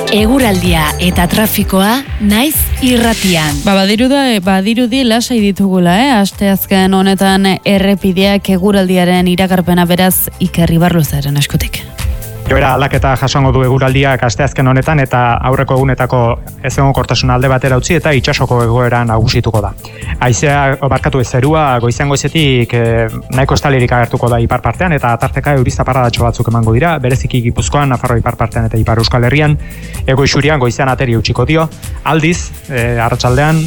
Eguraldia eta trafikoa naiz irratian. Badirudi lasai ditugula, asteazken honetan errepideak eguraldiaren iragarpena beraz Iker Ibarluzaren eskutik. Joera aldaketa jasongo du eguraldiak asteazken honetan eta aurreko egunetako ezegonkortasun alde batera utzi eta itsasoko egoera nagusituko da. Haizea zerua goizean goizetik nahiko estalirik agertuko da ipar partean eta tarteka euri zaparradatxo batzuk emango dira, bereziki Gipuzkoan, Nafarroa ipar partean eta Ipar Euskal Herrian, Hego Isurian goizean ateri utziko dio. Aldiz, arratsaldean